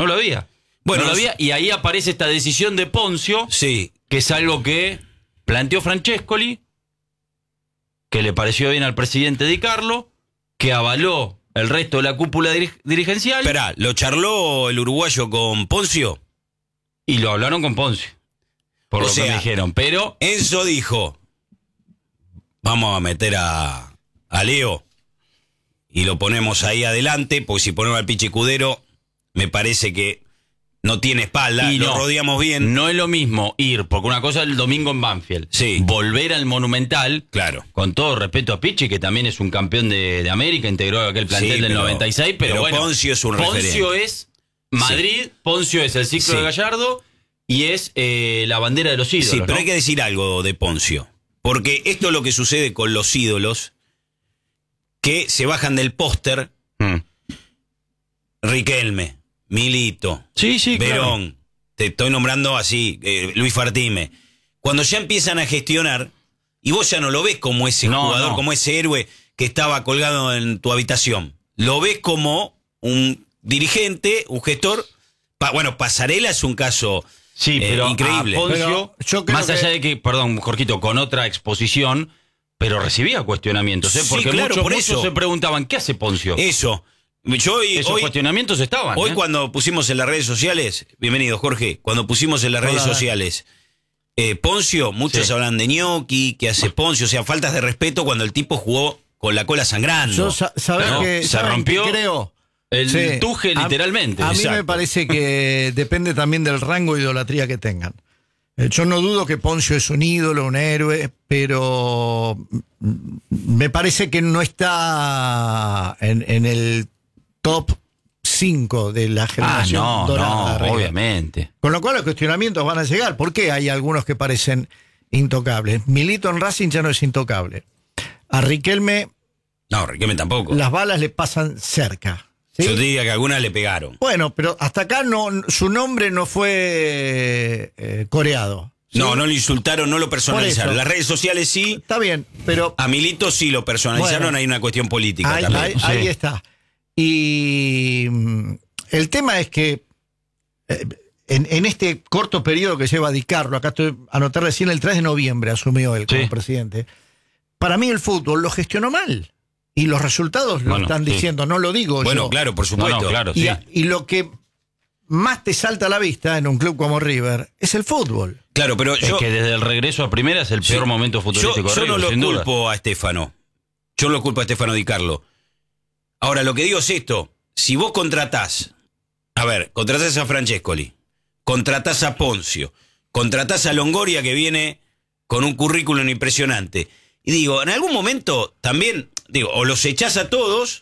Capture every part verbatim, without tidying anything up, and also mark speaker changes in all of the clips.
Speaker 1: lo había. Bueno, no lo había, y ahí aparece esta decisión de Ponzio,
Speaker 2: sí.
Speaker 1: que es algo que planteó Francescoli, que le pareció bien al presidente Di Carlo, que avaló el resto de la cúpula dir- dirigencial.
Speaker 2: Esperá, ¿lo charló el uruguayo con Ponzio?
Speaker 1: Y lo hablaron con Ponzio, por
Speaker 2: o
Speaker 1: lo
Speaker 2: sea,
Speaker 1: que me dijeron, pero...
Speaker 2: Enzo dijo, vamos a meter a, a Leo y lo ponemos ahí adelante, porque si ponemos al Pichicudero, me parece que no tiene espalda,
Speaker 1: y
Speaker 2: lo
Speaker 1: no,
Speaker 2: rodeamos bien.
Speaker 1: No es lo mismo ir, porque una cosa es el domingo en Banfield,
Speaker 2: sí.
Speaker 1: volver al Monumental,
Speaker 2: claro.
Speaker 1: Con todo respeto a Pichi, que también es un campeón de, de América, integró aquel plantel
Speaker 2: sí,
Speaker 1: del
Speaker 2: pero,
Speaker 1: noventa y seis, pero,
Speaker 2: pero
Speaker 1: bueno,
Speaker 2: Ponzio es un
Speaker 1: Ponzio
Speaker 2: referente.
Speaker 1: es Madrid, sí. Ponzio es el ciclo
Speaker 2: sí.
Speaker 1: de Gallardo y es eh, la bandera de los ídolos.
Speaker 2: Sí, pero
Speaker 1: ¿no?
Speaker 2: hay que decir algo de Ponzio, porque esto es lo que sucede con los ídolos, que se bajan del póster.
Speaker 1: Hmm.
Speaker 2: Riquelme, Milito,
Speaker 1: sí, sí,
Speaker 2: Verón,
Speaker 1: claro.
Speaker 2: Te estoy nombrando así, eh, Luis Fartime. Cuando ya empiezan a gestionar, y vos ya no lo ves como ese
Speaker 1: no,
Speaker 2: jugador,
Speaker 1: no.
Speaker 2: como ese héroe que estaba colgado en tu habitación. Lo ves como un dirigente, un gestor. Pa, bueno, Pasarela es un caso
Speaker 1: sí,
Speaker 2: eh,
Speaker 1: pero
Speaker 2: increíble.
Speaker 1: A Ponzio,
Speaker 3: pero yo creo
Speaker 1: más
Speaker 3: que...
Speaker 1: allá de que, perdón, Jorgito, con otra exposición, pero recibía cuestionamientos, ¿eh?
Speaker 2: Sí,
Speaker 1: Porque
Speaker 2: claro,
Speaker 1: muchos,
Speaker 2: por
Speaker 1: muchos
Speaker 2: eso.
Speaker 1: se preguntaban, ¿qué hace Ponzio?
Speaker 2: Eso. Yo hoy,
Speaker 1: Esos
Speaker 2: hoy,
Speaker 1: cuestionamientos estaban.
Speaker 2: Hoy
Speaker 1: ¿eh?
Speaker 2: cuando pusimos en las redes sociales, bienvenido Jorge, cuando pusimos en las redes
Speaker 3: Hola.
Speaker 2: sociales eh, Ponzio, muchos
Speaker 1: Sí.
Speaker 2: hablan de ñoqui, que hace Ponzio, o sea, faltas de respeto cuando el tipo jugó con la cola sangrando.
Speaker 3: Yo sa- sabés
Speaker 1: No,
Speaker 3: que
Speaker 1: se
Speaker 3: ¿saben
Speaker 1: rompió
Speaker 3: qué creo.
Speaker 1: El
Speaker 3: Sí.
Speaker 1: tuje
Speaker 3: A-
Speaker 1: literalmente.
Speaker 3: A, mí
Speaker 1: Exacto.
Speaker 3: me parece que depende también del rango de idolatría que tengan. Eh, Yo no dudo que Ponzio es un ídolo, un héroe, pero mm, me parece que no está en, en el top cinco de la
Speaker 1: Ah,
Speaker 3: generación
Speaker 1: no,
Speaker 3: dorada.
Speaker 1: no,
Speaker 3: River.
Speaker 1: obviamente.
Speaker 3: Con lo cual los cuestionamientos van a llegar. ¿Por qué hay algunos que parecen intocables? Milito en Racing ya no es intocable. A Riquelme
Speaker 2: No, Riquelme tampoco.
Speaker 3: las balas le pasan cerca. ¿sí?
Speaker 2: Yo te diría que algunas le pegaron.
Speaker 3: Bueno, pero hasta acá no, su nombre no fue eh, coreado. ¿sí?
Speaker 2: No, no lo insultaron, no lo personalizaron.
Speaker 3: Por eso.
Speaker 2: Las redes sociales sí,
Speaker 3: Está bien, pero
Speaker 2: a Milito sí lo personalizaron,
Speaker 3: Bueno.
Speaker 2: hay una cuestión política
Speaker 3: ahí,
Speaker 2: también.
Speaker 3: ahí-
Speaker 1: Sí.
Speaker 3: ahí está. Y mm, el tema es que eh, en, en este corto periodo que lleva Di Carlo, acá estoy anotar recién el tres de noviembre asumió él como
Speaker 1: Sí.
Speaker 3: presidente, para mí el fútbol lo gestionó mal. Y los resultados lo
Speaker 1: Bueno,
Speaker 3: están
Speaker 1: sí.
Speaker 3: diciendo, no lo digo
Speaker 2: Bueno,
Speaker 3: yo.
Speaker 2: claro, por
Speaker 1: No,
Speaker 2: supuesto.
Speaker 1: no, claro,
Speaker 3: Y,
Speaker 1: sí.
Speaker 3: a- y lo que más te salta a la vista en un club como River es el fútbol.
Speaker 2: Claro, pero
Speaker 1: Es
Speaker 2: yo,
Speaker 1: que desde el regreso a primera es el
Speaker 2: Sí.
Speaker 1: peor momento
Speaker 2: yo,
Speaker 1: futbolístico de
Speaker 2: yo no
Speaker 1: River,
Speaker 2: lo
Speaker 1: sin duda.
Speaker 2: culpo a Estefano. Yo no lo culpo a Estefano Di Carlo. Ahora, lo que digo es esto. Si vos contratás, a ver, contratás a Francescoli, contratás a Ponzio, contratás a Longoria, que viene con un currículum impresionante. Y digo, en algún momento también, digo, o los echás a todos,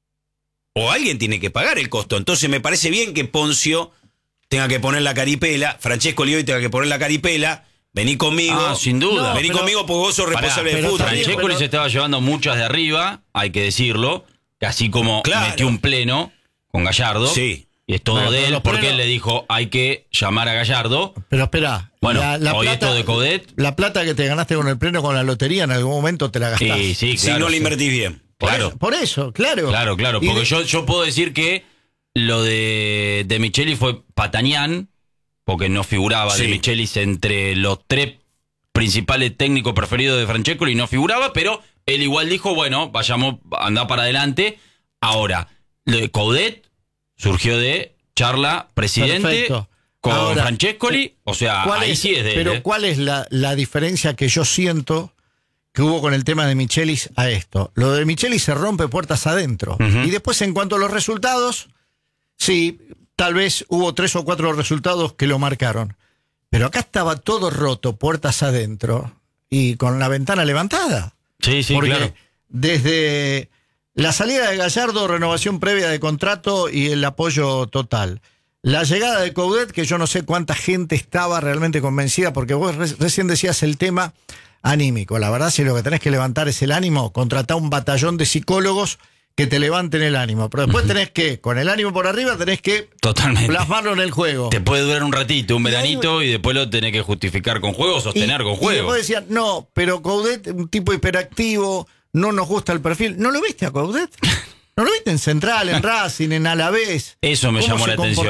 Speaker 2: o alguien tiene que pagar el costo. Entonces me parece bien que Ponzio tenga que poner la caripela, Francescoli hoy tenga que poner la caripela, vení conmigo.
Speaker 1: Ah, sin duda.
Speaker 3: No,
Speaker 2: Vení
Speaker 3: pero-
Speaker 2: conmigo porque vos sos
Speaker 1: Pará,
Speaker 2: responsable de
Speaker 3: pero
Speaker 2: fútbol.
Speaker 3: también-
Speaker 1: Francescoli
Speaker 3: pero-
Speaker 1: se estaba llevando muchas de arriba, hay que decirlo, que así como
Speaker 2: Claro.
Speaker 1: metió un pleno con Gallardo,
Speaker 2: Sí.
Speaker 1: y es todo
Speaker 3: Bueno,
Speaker 1: de
Speaker 3: pero
Speaker 1: él,
Speaker 3: los
Speaker 1: porque
Speaker 3: plenos-
Speaker 1: él le dijo, hay que llamar a Gallardo.
Speaker 3: Pero espera,
Speaker 1: Bueno, hoy esto de Coudet.
Speaker 3: la plata que te ganaste con el pleno con la lotería en algún momento te la gastás.
Speaker 1: Sí, sí,
Speaker 2: Si
Speaker 1: claro.
Speaker 2: no le
Speaker 1: sí.
Speaker 2: invertís bien.
Speaker 3: Por
Speaker 1: Claro.
Speaker 3: eso, por eso, claro.
Speaker 1: Claro, claro,
Speaker 3: Y
Speaker 1: porque
Speaker 3: de-
Speaker 1: yo, yo puedo decir que lo de, de Michelis fue Patanián, porque no figuraba
Speaker 2: Sí.
Speaker 1: de Michelis entre los tres principales técnicos preferidos de Francescoli, no figuraba, pero él igual dijo, bueno, vayamos, anda para adelante. Ahora, lo de Coudet surgió de charla presidente
Speaker 3: Perfecto.
Speaker 1: con
Speaker 3: Ahora,
Speaker 1: Francescoli, o sea,
Speaker 3: ¿Cuál
Speaker 1: ahí
Speaker 3: es-
Speaker 1: sí es de él,
Speaker 3: Pero
Speaker 1: ¿eh?
Speaker 3: ¿cuál es la, la diferencia que yo siento que hubo con el tema de Michelis a esto? Lo de Michelis se rompe puertas adentro.
Speaker 1: Ujú.
Speaker 3: Y después, en cuanto a los resultados, sí, tal vez hubo tres o cuatro resultados que lo marcaron. Pero acá estaba todo roto, puertas adentro, y con la ventana levantada.
Speaker 1: Sí, sí,
Speaker 3: Porque
Speaker 1: claro.
Speaker 3: desde la salida de Gallardo, renovación previa de contrato y el apoyo total. La llegada de Coudet, que yo no sé cuánta gente estaba realmente convencida, porque vos re- recién decías el tema anímico. La verdad, si lo que tenés que levantar es el ánimo, contratá un batallón de psicólogos que te levanten el ánimo. Pero después tenés que, con el ánimo por arriba, tenés que
Speaker 1: Totalmente.
Speaker 3: plasmarlo en el juego.
Speaker 1: Te puede durar un ratito, un
Speaker 3: Y ahí-
Speaker 1: veranito, y después lo tenés que justificar con juego, sostener
Speaker 3: y,
Speaker 1: con
Speaker 3: y
Speaker 1: juego.
Speaker 3: después decían, no, pero Coudet, un tipo hiperactivo, no nos gusta el perfil. ¿No lo viste a Coudet? ¿No lo viste en Central, en Racing, en Alavés?
Speaker 1: Eso me
Speaker 3: ¿Cómo
Speaker 1: llamó
Speaker 3: se
Speaker 1: la atención.